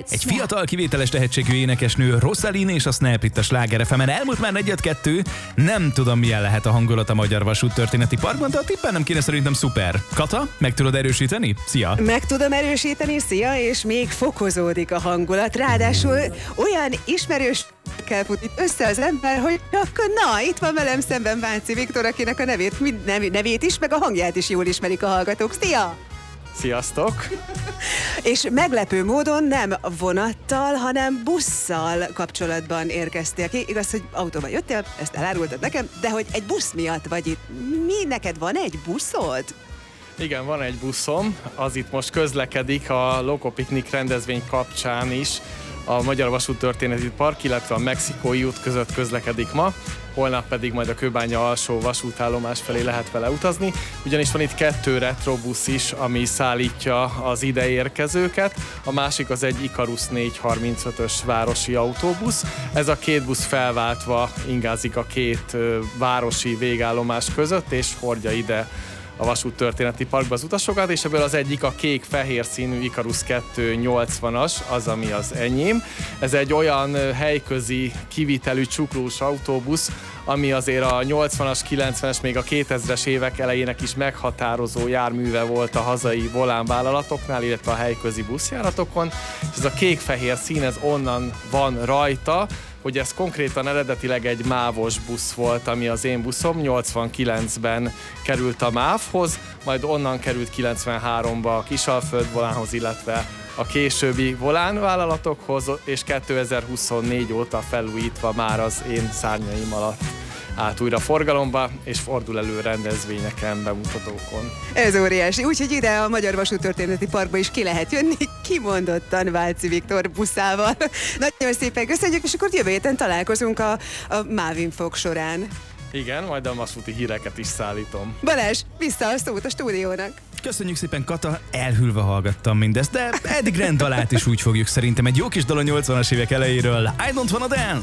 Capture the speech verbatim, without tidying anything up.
Egy fiatal, kivételes tehetségű énekesnő, Rosaline és a Snap itt a Sláger ef emen. Elmúlt már negyed-kettő, nem tudom milyen lehet a hangulat a Magyar Vasúttörténeti Parkban, de a tippen nem kéne, szerintem szuper. Kata, meg tudod erősíteni? Szia! Meg tudom erősíteni, szia, és még fokozódik a hangulat. Ráadásul olyan ismerős kell futni össze az ember, hogy akkor na, itt van velem szemben Váci Viktor, akinek a nevét, mind, nevét is, meg a hangját is jól ismerik a hallgatók. Szia! Sziasztok! És meglepő módon nem vonattal, hanem busszal kapcsolatban érkeztél ki. Igaz, hogy autóban jöttél, ezt elárultad nekem, de hogy egy busz miatt vagy itt. Mi, neked van egy buszod? Igen, van egy buszom, az itt most közlekedik a Lokopiknik rendezvény kapcsán is. A Magyar Vasúttörténeti Park, illetve a Mexikói út között közlekedik ma, holnap pedig majd a Kőbánya alsó vasútállomás felé lehet vele utazni, ugyanis van itt kettő retrobusz is, ami szállítja az ide érkezőket, a másik az egy Ikarus négyszázharmincötös városi autóbusz. Ez a két busz felváltva ingázik a két városi végállomás között, és hordja ide a Vasúttörténeti Parkba az utasokat, és ebből az egyik a kék-fehér színű Ikarus kétszáznyolcvanas, az, ami az enyém. Ez egy olyan helyközi kivitelű csuklós autóbusz, ami azért a nyolcvanas, kilencvenes, még a kétezres évek elejének is meghatározó járműve volt a hazai volánvállalatoknál, illetve a helyközi buszjáratokon. És ez a kék-fehér szín, ez onnan van rajta, hogy ez konkrétan eredetileg egy mávos busz volt, ami az én buszom, nyolcvankilencben került a mávhoz, majd onnan került kilencvenháromba a Kisalföld volánhoz, illetve a későbbi volánvállalatokhoz, és kétezer-huszonnégy óta felújítva már az én szárnyaim alatt át újra forgalomba, és fordul elő rendezvényeken, bemutatókon. Ez óriási, úgyhogy ide a Magyar Vasúttörténeti Parkba is ki lehet jönni, kimondottan Váci Viktor buszával. Nagyon szépen köszönjük, és akkor jövő héten találkozunk a, a Mávinfok során. Igen, majd a vasúti híreket is szállítom. Balázs, vissza a szót a stúdiónak. Köszönjük szépen, Kata, elhűlve hallgattam mindezt, de eddig rend dalát is úgy fogjuk szerintem. Egy jó kis dal a nyolcvanas évek elejéről. I don't wanna dance!